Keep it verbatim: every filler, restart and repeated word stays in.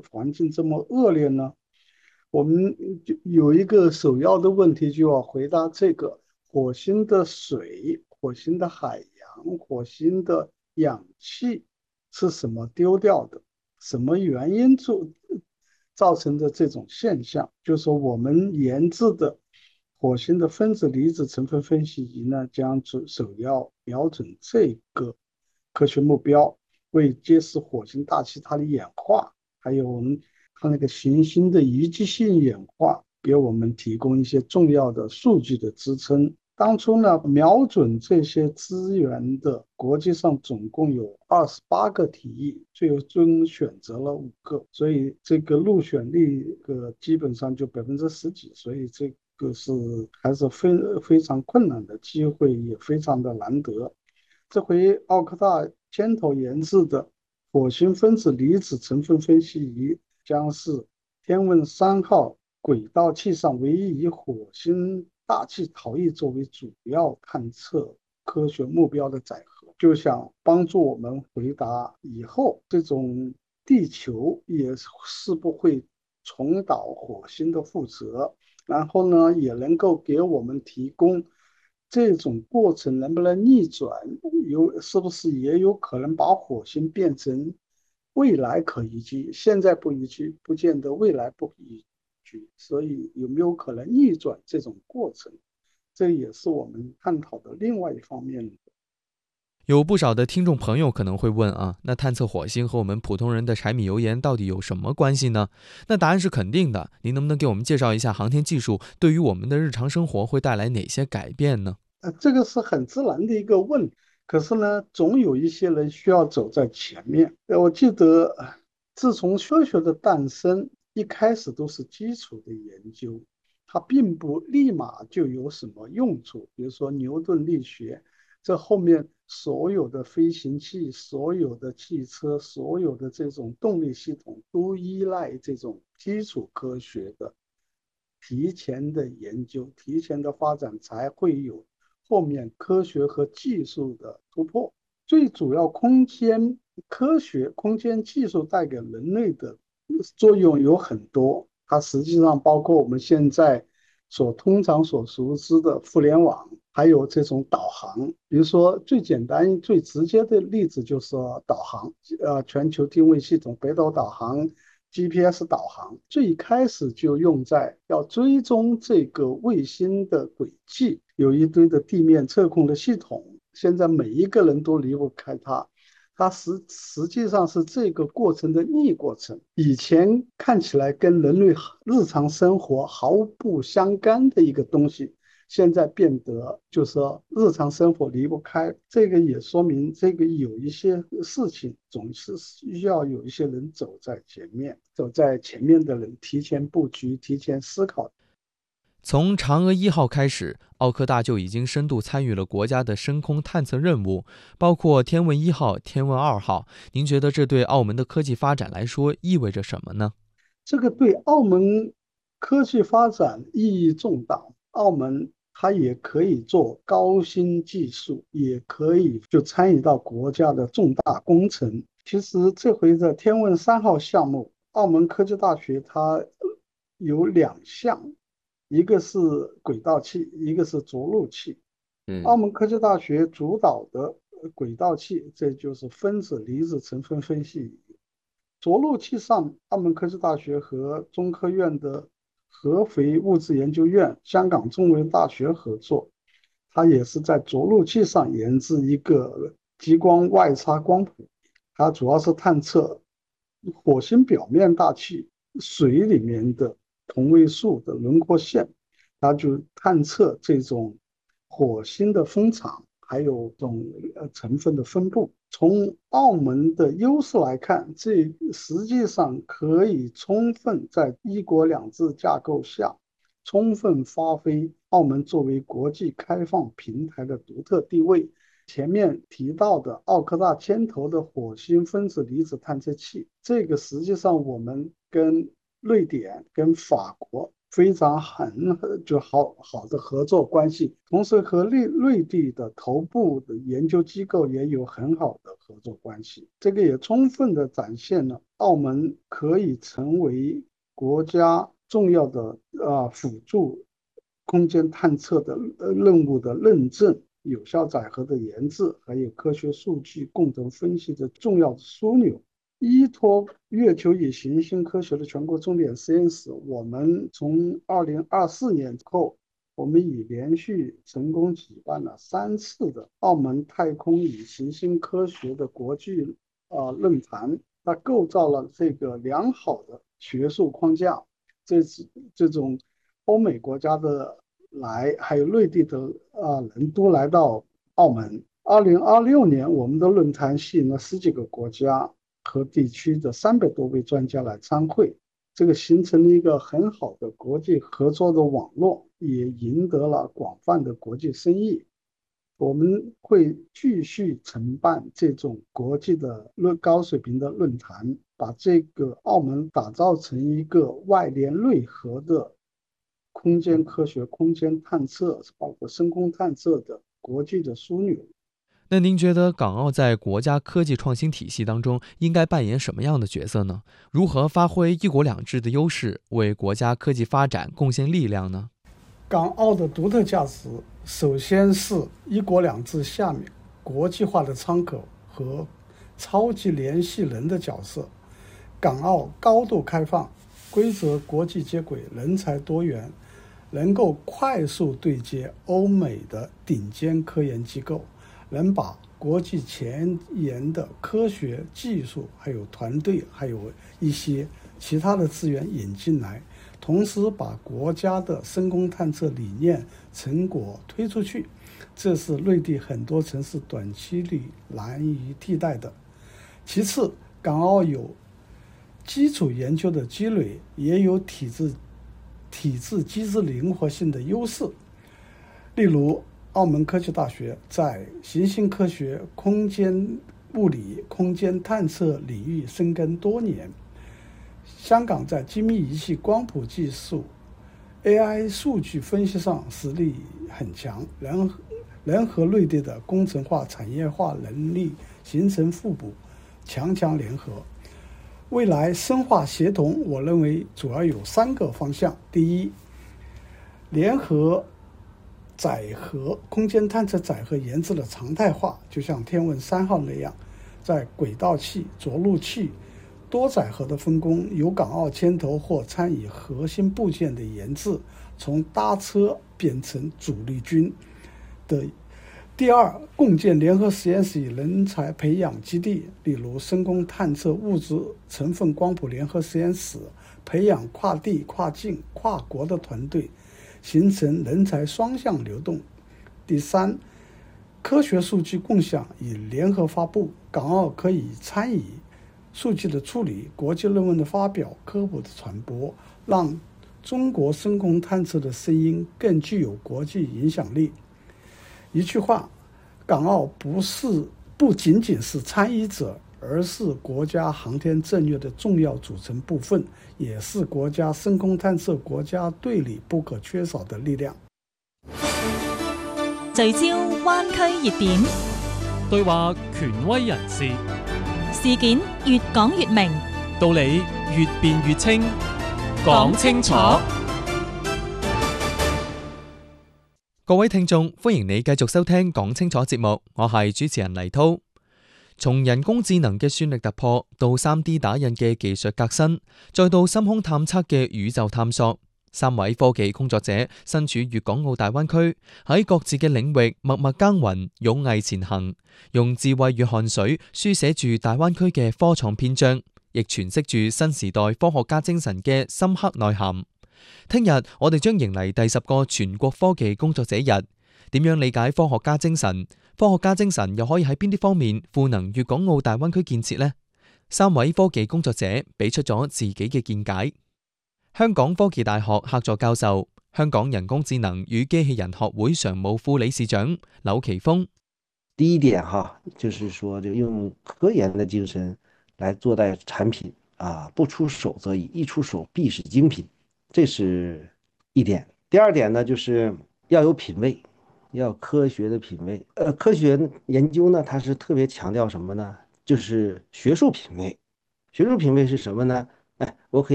环境这么恶劣呢？我们就有一个首要的问题，就要回答这个：火星的水、火星的海洋、火星的氧气是什么丢掉的？什么原因造造成的这种现象？就是说，我们研制的火星的分子离子成分分析仪呢，将主首要瞄准这个科学目标，为揭示火星大气它的演化，还有我们它那个行星的遗迹性演化，给我们提供一些重要的数据的支撑。当初呢，瞄准这些资源的国际上总共有二十八个提议，最终选择了五个，所以这个入选率个基本上就百分之十几，所以这个是还是非非常困难的机会，也非常的难得。这回奥科大牵头研制的火星分子离子成分分析仪，将是天问三号轨道器上唯一以火星大气逃逸作为主要探测科学目标的载荷，就想帮助我们回答以后这种地球也是不会重蹈火星的覆辙，然后呢，也能够给我们提供这种过程能不能逆转，有是不是也有可能把火星变成未来可宜居，现在不宜居，不见得未来不宜居，所以有没有可能逆转这种过程，这也是我们探讨的另外一方面。 有不少的听众朋友可能会问啊，那探测火星和我们普通人的柴米油盐到底有什么关系呢？那答案是肯定的。您能不能给我们介绍一下航天技术对于我们的日常生活会带来哪些改变呢？ 呃，这个是很自然的一个问，可是呢，总有一些人需要走在前面。呃我记得，呃自从科学的诞生，一开始都是基础的研究，它并不立马就有什么用处。比如说牛顿力学，这后面所有的飞行器、所有的汽车、所有的这种动力系统，都依赖这种基础科学的提前的研究、提前的发展，才会有后面科学和技术的突破。最主要空间科学、空间技术带给人类的作用有很多，它实际上包括我们现在所通常所熟知的互联网，还有这种导航。比如说最简单、最直接的例子就是导航，呃，全球定位系统、北斗导航、G P S 导航，最开始就用在要追踪这个卫星的轨迹，有一堆的地面测控的系统，现在每一个人都离不开它。它实实际上是这个过程的逆过程。以前看起来跟人类日常生活毫不相干的一个东西，现在变得就是说日常生活离不开。这个也说明这个有一些事情总是需要有一些人走在前面，走在前面的人提前布局、提前思考。 从嫦娥一号开始，奥科大就已经深度参与了国家的深空探测任务，包括天问一号、天问二号。您觉得这对澳门的科技发展来说意味着什么呢？ 这个对澳门科技发展意义重大。澳门它也可以做高新技术，也可以就参与到国家的重大工程。其实这回的天问三号项目，澳门科技大学它有两项，一个是轨道器，一个是着陆器。澳嗯， 门科技大学主导的轨道器，这就是分子离子成分分析着陆器上，澳门科技大学和中科院的合肥物质研究院、香港中文大学合作，它也是在着陆器上研制一个激光外差光谱，它主要是探测火星表面大气水里面的同位素的轮廓线，它就探测这种火星的风场，还有这种呃成分的分布。从澳门的优势来看，这实际上可以充分在“一国两制”架构下，充分发挥澳门作为国际开放平台的独特地位。前面提到的奥科大牵头的火星分子离子探测器，这个实际上我们跟瑞典、跟法国非常很就好好的合作关系，同时和内内地的头部的研究机构也有很好的合作关系。这个也充分的展现了澳门可以成为国家重要的啊辅助空间探测的呃任务的认证、有效载荷的研制，还有科学数据共同分析的重要的枢纽。依托月球与行星科学的全国重点实验室，我们从二零二四年后，我们已连续成功举办了三次的澳门太空与行星科学的国际啊、呃论坛，它构造了这个良好的学术框架。这是这种欧美国家的来，还有内地的啊、呃人都来到澳门。二零二六年，我们的论坛吸引了十几个国家和地区的三百多位专家来参会，这个形成了一个很好的国际合作的网络，也赢得了广泛的国际声誉。我们会继续承办这种国际的论高水平的论坛，把这个澳门打造成一个外联内核的空间科学、空间探测，包括深空探测的国际的枢纽。 那您觉得港澳在国家科技创新体系当中应该扮演什么样的角色呢？如何发挥一国两制的优势，为国家科技发展贡献力量呢？ 港澳的独特价值，首先是一国两制下面国际化的窗口和超级联系人的角色。港澳高度开放，规则国际接轨，人才多元，能够快速对接欧美的顶尖科研机构，能把国际前沿的科学技术还有团队还有一些其他的资源引进来，同时把国家的深空探测理念成果推出去，这是内地很多城市短期里难以替代的。其次，港澳有基础研究的积累，也有体制体制机制灵活性的优势。例如，澳门科技大学在行星科学、空间物理、空间探测领域深耕多年。香港在精密仪器、光谱技术、A I 数据分析上实力很强，能能和内地的工程化、产业化能力形成互补，强强联合。未来深化协同，我认为主要有三个方向。第一，联合载荷空间探测载荷研制的常态化，就像天问三号那样，在轨道器、着陆器、多载荷的分工，由港澳牵头或参与核心部件的研制，从搭车变成主力军的。第二，共建联合实验室与人才培养基地，例如深空探测物质成分光谱联合实验室，培养跨地、跨境、跨国的团队，形成人才双向流动。第三，科学数据共享与联合发布，港澳可以参与数据的处理、国际论文的发表、科普的传播，让中国深空探测的声音更具有国际影响力。一句话，港澳不是不仅仅是参与者，而是国家航天战略的重要组成部分，也是国家深空探測國家隊裏不可缺少的力量。 聚焦灣區熱點， 對話權威人士， 事件越講越明， 道理越辯越清，講清楚。 各位聽眾，歡迎你繼續收聽講清楚節目，我係主持人黎滔。從人工智能嘅算力突破，到 三 D 打印嘅技術革新，再到深空探測嘅宇宙探索，三位科技工作者身處粵港澳大灣區，喺各自嘅領域默默耕耘，勇毅前行，用智慧與汗水書寫住大灣區嘅科創篇章，亦詮釋住新時代科學家精神嘅深刻內涵。聽日我哋將迎嚟第十個全國科技工作者日，點樣理解科學家精神？科學家精神又可以喺邊啲方面賦能粵港澳大灣區建設呢？三位科技工作者俾出咗自己嘅見解。香港科技大學客座教授、香港人工智能與機器人學會常務副理事長柳奇峰。 第一點哈，就是說就用科研的精神來做帶產品啊，不出手則已，一出手必是精品。這是一點。第二點呢，就是要有品位，要有科學的品位。呃，科學研究呢，它是特別強調什麼呢？就是學術品位。 学术品位是什么呢？哎，我可以。